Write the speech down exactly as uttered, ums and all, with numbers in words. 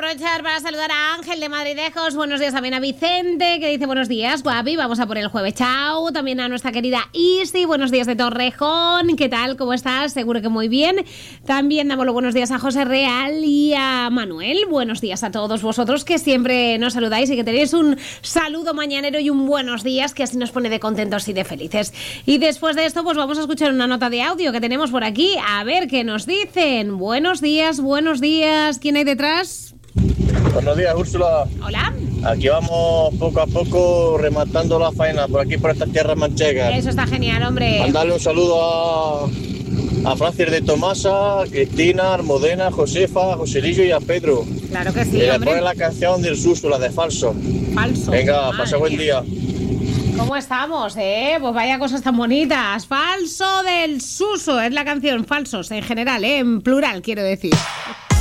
aprovechar para saludar a Ángel de Madridejos. Buenos días también a Vicente, que dice buenos días, guapi, vamos a por el jueves, chao. También a nuestra querida Isi, buenos días de Torrejón. ¿Qué tal? ¿Cómo estás? Seguro que muy bien. También damos los buenos días a José Real y a Manuel. Buenos días a todos vosotros que siempre nos saludáis y que tenéis un saludo mañanero y un buenos días que así nos pone de contentos y de felices. Y después de esto, pues vamos a escuchar una nota de audio que tenemos por aquí. A ver qué nos dicen. Buenos días, buenos días. ¿Quién hay detrás? Buenos días, Úrsula. Hola. Aquí vamos poco a poco rematando la faena por aquí, por estas tierras manchegas. Eso está genial, hombre. Mandarle un saludo a, a Francis de Tomasa, a Cristina, a Almudena, a Josefa, a Joselillo y a Pedro. Claro que sí, y hombre. después la canción del Suso, la de Falso. Falso. Venga, Madre pasa buen mía. día. ¿Cómo estamos, eh? Pues vaya cosas tan bonitas. Falso del Suso es la canción. Falsos en general, eh, en plural, quiero decir.